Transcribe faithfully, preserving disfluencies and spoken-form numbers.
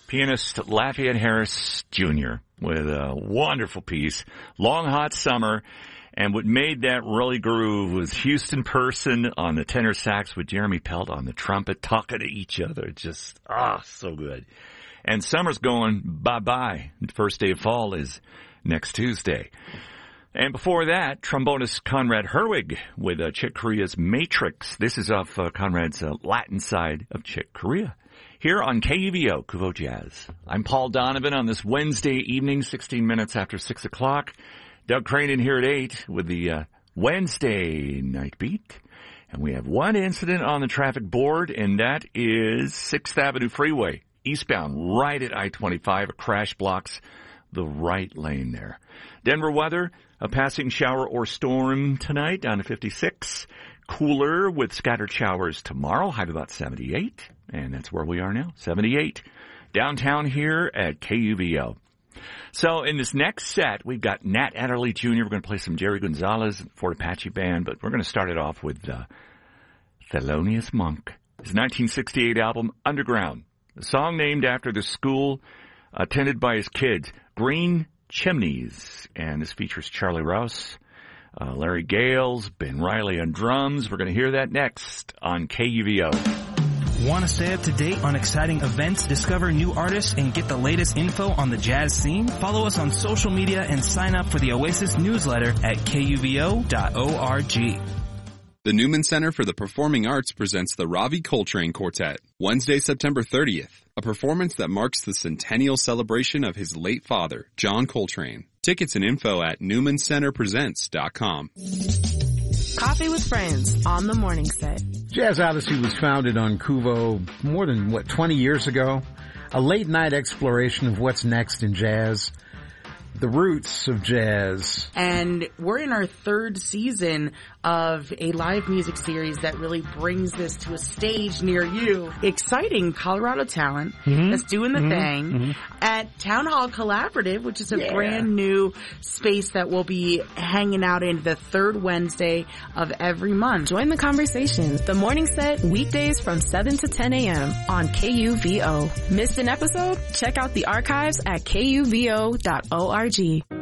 Pianist Lafayette Harris Junior with a wonderful piece, Long Hot Summer. And what made that really groove was Houston Person on the tenor sax with Jeremy Pelt on the trumpet, talking to each other. Just, ah, so good. And summer's going bye-bye. The first day of fall is next Tuesday. And before that, trombonist Conrad Herwig with uh, Chick Corea's Matrix. This is off uh, Conrad's uh, Latin side of Chick Corea. Here on K U V O, Kuvo Jazz. I'm Paul Donovan on this Wednesday evening, sixteen minutes after six o'clock. Doug Cranen here at eight with the uh, Wednesday night beat. And we have one incident on the traffic board, and that is sixth Avenue Freeway, eastbound, right at I twenty-five. A crash blocks the right lane there. Denver weather, a passing shower or storm tonight down to fifty-six. Cooler with scattered showers tomorrow, high of about seventy-eight. And that's where we are now, seventy-eight. Downtown here at K U V O. So in this next set, we've got Nat Adderley Junior We're going to play some Jerry Gonzalez, Fort Apache Band, but we're going to start it off with uh, Thelonious Monk. His nineteen sixty-eight album, Underground, a song named after the school attended by his kids, Green Chimneys. And this features Charlie Rouse, uh, Larry Gales, Ben Riley on drums. We're going to hear that next on K U V O. Want to stay up to date on exciting events, discover new artists, and get the latest info on the jazz scene? Follow us on social media and sign up for the Oasis newsletter at K U V O dot org. The Newman Center for the Performing Arts presents the Ravi Coltrane Quartet, Wednesday, September thirtieth, a performance that marks the centennial celebration of his late father, John Coltrane. Tickets and info at newman center presents dot com. Coffee with Friends on the morning set. Jazz Odyssey was founded on Kuvo more than, what, twenty years ago? A late-night exploration of what's next in jazz, the roots of jazz. And we're in our third season of a live music series that really brings this to a stage near you. Exciting Colorado talent mm-hmm. that's doing the mm-hmm. thing mm-hmm. at Town Hall Collaborative, which is a yeah. brand new space that we'll be hanging out in the third Wednesday of every month. Join the conversation. The morning set, weekdays from seven to ten a.m. on K U V O. Missed an episode? Check out the archives at K U V O dot org.